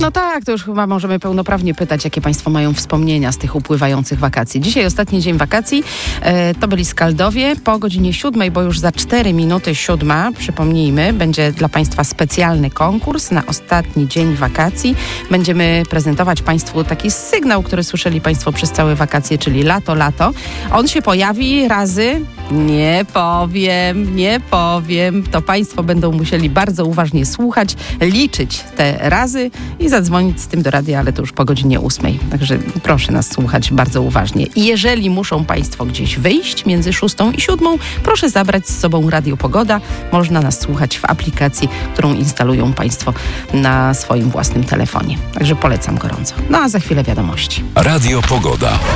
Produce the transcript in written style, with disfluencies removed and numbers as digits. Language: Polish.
No tak, to już chyba możemy pełnoprawnie pytać, jakie Państwo mają wspomnienia z tych upływających wakacji. Dzisiaj ostatni dzień wakacji, to byli Skaldowie. Po godzinie 7, bo już za 4 minuty 7, przypomnijmy, będzie dla Państwa specjalny konkurs na ostatni dzień wakacji. Będziemy prezentować Państwu taki sygnał, który słyszeli Państwo przez całe wakacje, czyli lato, lato. On się pojawi razy... Nie powiem. To Państwo będą musieli bardzo uważnie słuchać, liczyć te razy i zadzwonić z tym do radia, ale to już po godzinie 8. Także proszę nas słuchać bardzo uważnie. I jeżeli muszą Państwo gdzieś wyjść między 6 i 7, proszę zabrać z sobą Radio Pogoda. Można nas słuchać w aplikacji, którą instalują Państwo na swoim własnym telefonie. Także polecam gorąco. No a za chwilę wiadomości. Radio Pogoda.